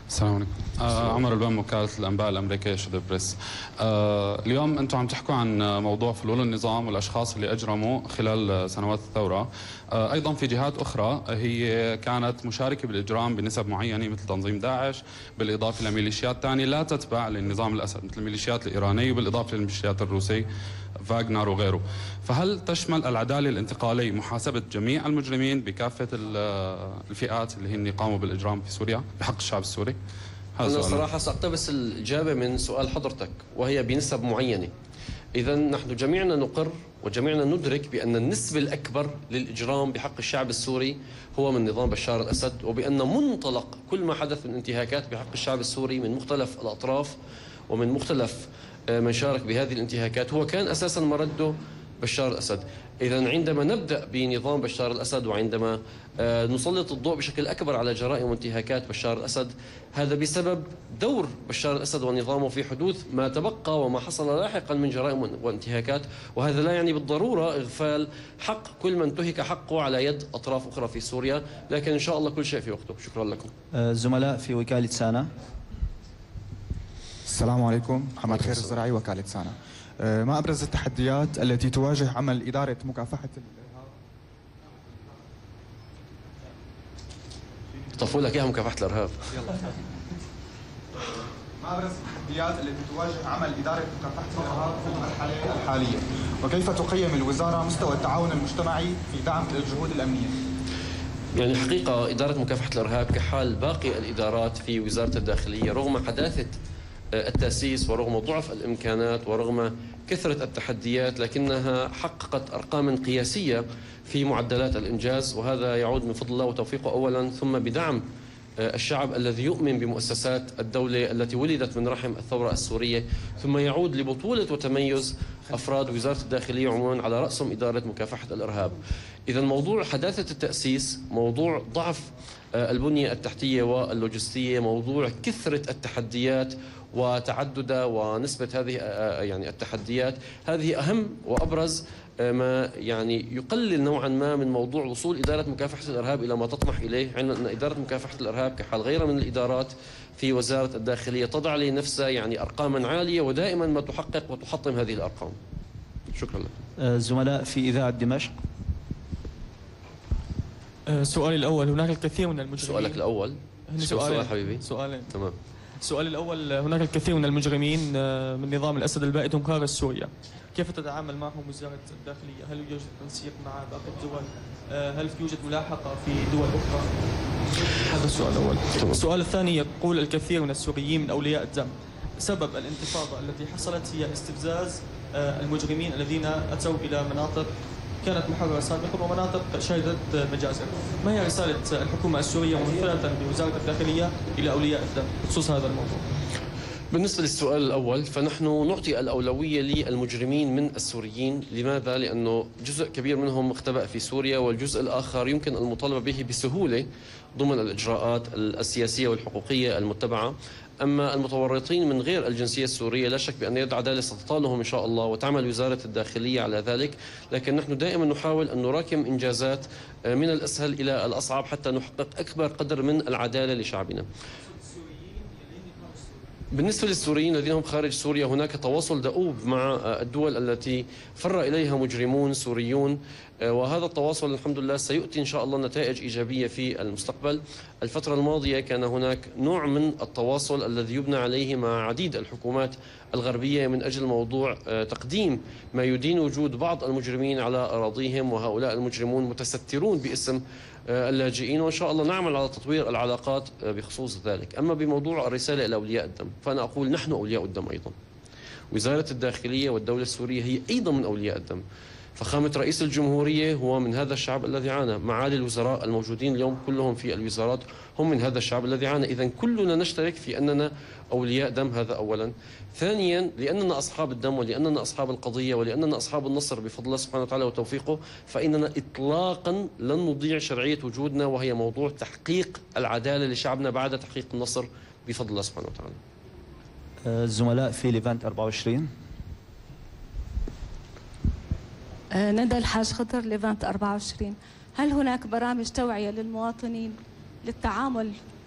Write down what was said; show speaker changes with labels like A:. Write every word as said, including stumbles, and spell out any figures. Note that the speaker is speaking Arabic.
A: السلام عليكم. آه عمر البام، وكالة الأنباء الأمريكية شدة بريس. آه اليوم أنتم عم تحكوا عن موضوع فلول النظام والأشخاص اللي أجرموا خلال سنوات الثورة. آه أيضا في جهات أخرى هي كانت مشاركة بالإجرام بنسب معينة، مثل تنظيم داعش، بالإضافة لميليشيات ثانية لا تتبع للنظام الأسد، مثل الميليشيات الإيرانية وبالإضافة للميليشيات الروسية فاغنر وغيره. فهل تشمل العدالة الانتقالية محاسبة جميع المجرمين بكافة الفئات اللي هن قاموا بالإجرام في سوريا بحق الشعب السوري؟
B: أنا صراحة سأقتبس الإجابة من سؤال حضرتك، وهي بنسب معينة. إذا نحن جميعنا نقر وجميعنا ندرك بأن النسبة الأكبر للإجرام بحق الشعب السوري هو من نظام بشار الأسد، وبأن منطلق كل ما حدث من انتهاكات بحق الشعب السوري من مختلف الأطراف ومن مختلف من شارك بهذه الانتهاكات هو كان أساسا مرده بشار الأسد. إذا عندما نبدأ بنظام بشار الأسد وعندما نسلط الضوء بشكل أكبر على جرائم وانتهاكات بشار الأسد، هذا بسبب دور بشار الأسد ونظامه في حدوث ما تبقى وما حصل لاحقا من جرائم وانتهاكات، وهذا لا يعني بالضرورة إغفال حق كل من انتهك حقه على يد أطراف أخرى في سوريا، لكن إن شاء الله كل شيء في وقته. شكرا لكم.
C: زملاء في وكالة سانا.
D: السلام عليكم. محمد خير الزراعي، وكالة سانا. ما أبرز التحديات التي تواجه عمل إدارة مكافحة الإرهاب؟
B: طفوا لك إياها مكافحة الإرهاب.
D: ما أبرز التحديات التي تواجه عمل إدارة مكافحة الإرهاب في المرحلة الحالية؟ وكيف تقيم الوزارة مستوى التعاون المجتمعي في دعم الجهود الأمنية؟
B: يعني الحقيقة إدارة مكافحة الإرهاب كحال باقي الإدارات في وزارة الداخلية، رغم حداثة التأسيس ورغم ضعف الإمكانات ورغم كثرة التحديات، لكنها حققت أرقام قياسية في معدلات الإنجاز، وهذا يعود من فضل الله وتوفيقه أولا، ثم بدعم الشعب الذي يؤمن بمؤسسات الدولة التي ولدت من رحم الثورة السورية، ثم يعود لبطولة وتميز أفراد وزارة الداخلية عموما على رأسهم إدارة مكافحة الإرهاب. إذا موضوع حداثة التأسيس، موضوع ضعف البنية التحتية واللوجستية، موضوع كثرة التحديات وتعددها ونسبة هذه يعني التحديات، هذه أهم وأبرز ما يعني يقلل نوعا ما من موضوع وصول إدارة مكافحة الإرهاب إلى ما تطمح إليه، علما أن إدارة مكافحة الإرهاب كحال غيرها من الإدارات في وزارة الداخلية تضع لنفسها يعني أرقاما عالية ودائما ما تحقق وتحطم هذه الأرقام. شكرا لك.
C: زملاء في إذاعة دمشق.
E: سؤالي الأول، هناك الكثير من المجرمين.
B: سؤالك الأول؟
E: سؤال
B: حبيبي.
E: سؤالين.
B: تمام.
E: السؤال الأول، هناك الكثير من المجرمين من نظام الأسد البائد هم خارج سوريا، كيف تتعامل معهم وزارة الداخلية؟ هل يوجد تنسيق مع باقي الدول؟ هل يوجد ملاحقة في دول أخرى؟ هذا السؤال الأول. السؤال الثاني، يقول الكثير من السوريين من أولياء الدم سبب الانتفاضة التي حصلت هي استفزاز المجرمين الذين أتوا إلى مناطق كانت محررة سابقا ومناطق شهدت مجازر. ما هي رسالة الحكومة السورية ممثلة بوزارة الداخلية إلى أولياء الدم بخصوص هذا الموضوع؟
B: بالنسبة للسؤال الأول، فنحن نعطي الأولوية للمجرمين من السوريين. لماذا؟ لأنه جزء كبير منهم اختبأ في سوريا، والجزء الآخر يمكن المطالبة به بسهولة ضمن الإجراءات السياسية والحقوقية المتبعة. أما المتورطين من غير الجنسية السورية لا شك بأن يد عدالة ستطالهم إن شاء الله، وتعمل وزارة الداخلية على ذلك، لكن نحن دائما نحاول أن نراكم إنجازات من الأسهل إلى الأصعب حتى نحقق أكبر قدر من العدالة لشعبنا. بالنسبة للسوريين الذين هم خارج سوريا، هناك تواصل دؤوب مع الدول التي فر إليها مجرمون سوريون، وهذا التواصل الحمد لله سيؤتي إن شاء الله نتائج إيجابية في المستقبل. الفترة الماضية كان هناك نوع من التواصل الذي يبنى عليه مع عديد الحكومات الغربية من أجل موضوع تقديم ما يدين وجود بعض المجرمين على أراضيهم، وهؤلاء المجرمون متسترون باسم اللاجئين، وإن شاء الله نعمل على تطوير العلاقات بخصوص ذلك. أما بموضوع الرسالة إلى أولياء الدم، فأنا أقول نحن أولياء الدم أيضا. وزارة الداخلية والدولة السورية هي أيضا من أولياء الدم. فخامة رئيس الجمهورية هو من هذا الشعب الذي عانى، معالي الوزراء الموجودين اليوم كلهم في الوزارات هم من هذا الشعب الذي عانى. إذن كلنا نشترك في أننا أولياء دم، هذا أولا. ثانيا، لأننا أصحاب الدم ولأننا أصحاب القضية ولأننا أصحاب النصر بفضل الله سبحانه وتعالى وتوفيقه، فإننا إطلاقا لن نضيع شرعية وجودنا، وهي موضوع تحقيق العدالة لشعبنا بعد تحقيق النصر بفضل الله سبحانه وتعالى.
C: الزملاء في ليفانت أربعة وعشرين.
F: ندى الحاج خضر، ليفانت أربعة وعشرين. هل هناك برامج توعية للمواطنين للتعامل